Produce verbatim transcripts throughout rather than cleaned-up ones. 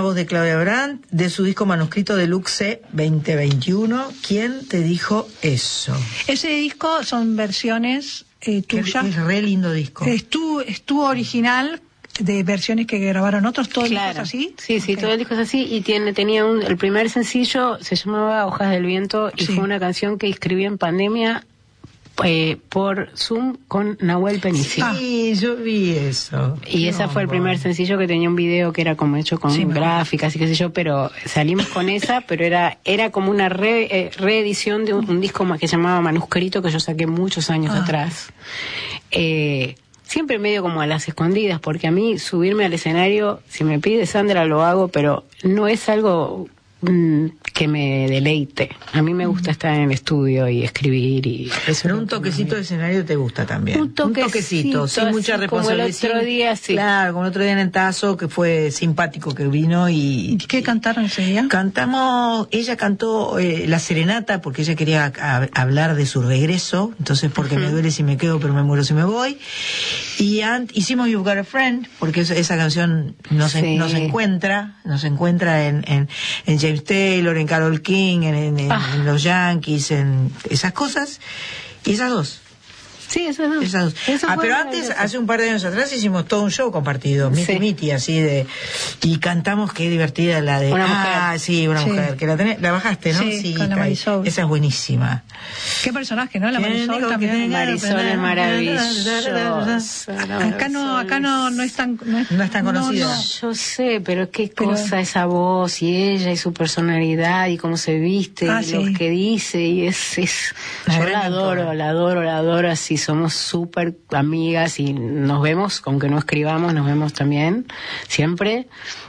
voz de Claudia Brandt, de su disco manuscrito Deluxe veinte veintiuno. ¿Quién te dijo eso? Ese disco son versiones eh, tuyas. Es re lindo disco. Es tu, es tu original de versiones que grabaron otros, todo claro. el disco es así. Sí, sí, okay. todo el disco es así y tiene, tenía un, el primer sencillo se llamaba Hojas del Viento y sí. fue una canción que escribí en pandemia eh, por Zoom con Nahuel Penici. Sí, yo vi eso. Y ese fue el primer sencillo que tenía un video que era como hecho con sí, gráficas y qué sé yo, pero salimos con esa, pero era era como una re, eh, reedición de un, un disco que se llamaba Manuscrito que yo saqué muchos años ah. atrás. Eh, siempre medio como a las escondidas, porque a mí subirme al escenario, si me pide Sandra lo hago, pero no es algo mm, que me deleite. A mí me gusta mm. estar en el estudio y escribir y eso. Pero un toquecito de escenario te gusta también. Un toquecito, un toquecito sin mucha responsabilidad. Como el otro día, sí. Claro, como el otro día en el Tazo, que fue simpático que vino y... ¿Y qué cantaron ese día? Cantamos, ella cantó eh, La Serenata porque ella quería a, a, hablar de su regreso, entonces porque uh-huh. me duele si me quedo pero me muero si me voy. Y and, hicimos You've Got a Friend, porque esa, esa canción no se, sí. no se encuentra, no se encuentra en, en, en James Taylor, en Carole King, en, en, en, ah. en los Yankees, en esas cosas, y esas dos. Sí, esas dos. Esas dos. Eso ah, pero antes, hace un par de años atrás, hicimos todo un show compartido, Miti sí. Miti, así de, y cantamos, qué divertida la de, una mujer. Ah, sí, una sí. mujer, que la tenés, la bajaste, ¿no? Sí, sí con la Marisol. Esa es buenísima. Qué personaje, ¿no? La Marisol también. Marisol es maravillosa. Acá no, acá no, no es tan, no es, no es tan conocida. No, no. Yo sé, pero qué pero... cosa esa voz y ella y su personalidad y cómo se viste ah, y sí. lo que dice y es, es, yo la adoro, la adoro, la adoro así. Somos súper amigas y nos vemos, aunque no escribamos, nos vemos también, siempre.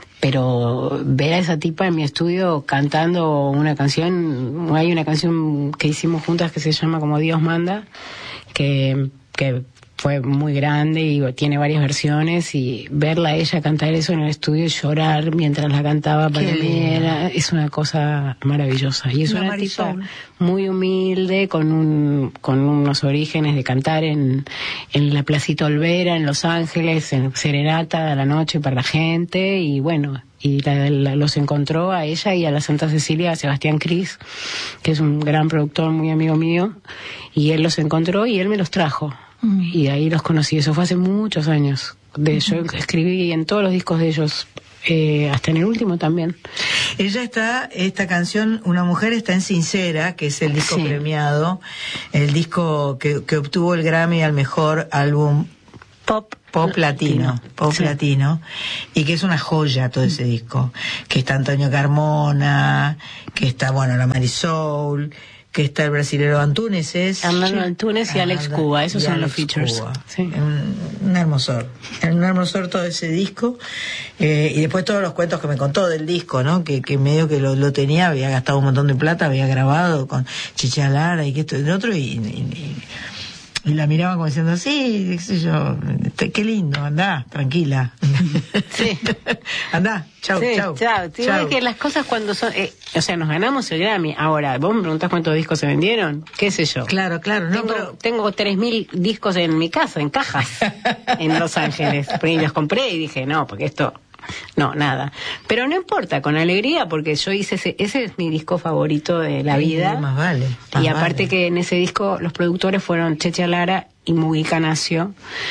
Pero ver a esa tipa en mi estudio cantando una canción, hay una canción que hicimos juntas que se llama como Dios manda, que, que fue muy grande y tiene varias versiones, y verla a ella cantar eso en el estudio y llorar mientras la cantaba para mí era, es una cosa maravillosa. Y es la una Marisol. tipa muy humilde, con un con unos orígenes de cantar en, en la Placita Olvera, en Los Ángeles, en serenata a la noche para la gente, y bueno, y la, la, los encontró a ella y a la Santa Cecilia, a Sebastián Cris, que es un gran productor, muy amigo mío, y él los encontró y él me los trajo. Y ahí los conocí, eso fue hace muchos años. De, yo escribí en todos los discos de ellos, eh, hasta en el último también. Ella está, esta canción, Una Mujer está en Sincera, que es el disco sí. premiado, el disco que, que obtuvo el Grammy al mejor álbum pop pop latino, latino. pop sí. latino, y que es una joya todo ese disco, que está Antonio Carmona, que está, bueno, la Marisol, que está el brasilero Antunes, es Arnaldo Antunes y Alex Cuba, esos son los features. Sí. Un, un hermosor, un hermosor todo ese disco, eh, y después todos los cuentos que me contó del disco, ¿no? Que, que medio que lo, lo tenía, había gastado un montón de plata, había grabado con Chicha Lara y que esto y lo otro, y, y, y la miraba como diciendo, sí, qué sé yo, qué lindo, andá, tranquila. Sí. Andá, chau, sí, chau. Chau, sí, chau. Es que las cosas cuando son, eh, o sea, nos ganamos el Grammy. Ahora, vos me preguntás cuántos discos se vendieron, qué sé yo. Claro, claro. No, tengo, pero... tengo tres mil discos en mi casa, en cajas, en Los Ángeles. Y los compré y dije, no, porque esto... No, nada. Pero no importa, con alegría, porque yo hice ese, ese es mi disco favorito de la sí, vida. Más vale. Más y aparte vale. que en ese disco los productores fueron Checha Lara y Mugica Nacio,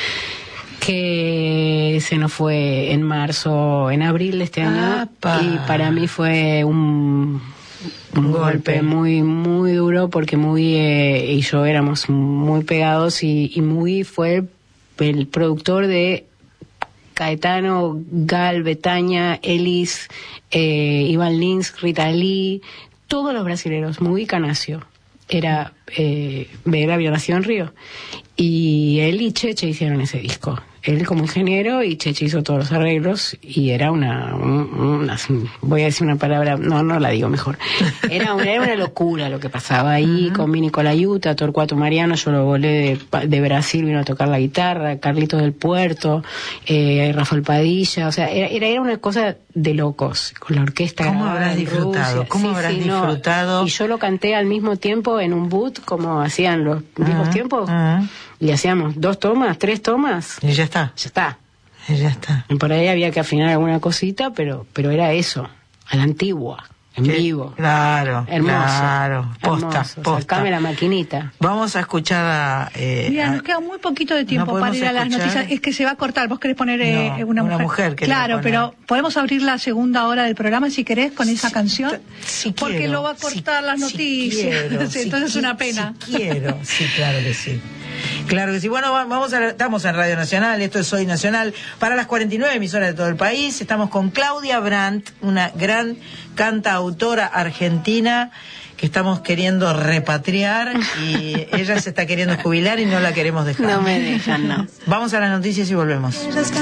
que se nos fue en marzo, en abril de este año. ¡Apa! Y para mí fue un... un golpe. golpe muy muy duro, porque Mugi eh, y yo éramos muy pegados, y, y Mugi fue el, el productor de Caetano, Gal, Betania, Elis, eh, Iván Lins, Rita Lee, todos los brasileños. Mugica Nacio era eh, era había nacido en Río, y él y Cheche hicieron ese disco. Él como ingeniero y Cheche hizo todos los arreglos, y era una, una voy a decir una palabra, no, no la digo mejor. Era una, era una locura lo que pasaba ahí. Uh-huh. Con Mini Colayuta, Torcuato Mariano, yo lo volé de, de Brasil, vino a tocar la guitarra, Carlitos del Puerto, eh, Rafael Padilla, o sea, era, era, era una cosa de locos, con la orquesta. ¿Cómo habrás disfrutado? Rusia. ¿Cómo sí, habrás sí, disfrutado? No. Y yo lo canté al mismo tiempo en un boot, como hacían los viejos uh-huh. tiempos. Uh-huh. Y hacíamos dos tomas, tres tomas. Y ya está. Ya está. Ya está. Por ahí había que afinar alguna cosita, pero pero era eso, a la antigua, en ¿Qué? vivo. Claro, Hermoso. claro. Posta, Hermoso. posta. Sacame la maquinita. Vamos a escuchar a... Eh, Mira, a- nos queda muy poquito de tiempo ¿No para ir a las podemos escuchar? noticias. Es que se va a cortar. Vos querés poner eh, No, una, una mujer. mujer quería Claro, poner. pero podemos abrir la segunda hora del programa si querés con esa canción. Si porque quiero, lo va a cortar si- las si noticias. quiero, Sí, si entonces es qui- una pena. Si quiero, sí, claro que sí. Claro que sí. Bueno, va- vamos a, estamos en Radio Nacional, esto es Soy Nacional, para las cuarenta y nueve emisoras de todo el país. Estamos con Claudia Brandt, una gran cantautora argentina que estamos queriendo repatriar y ella se está queriendo jubilar y no la queremos dejar. No me dejan, no. Vamos a las noticias y volvemos.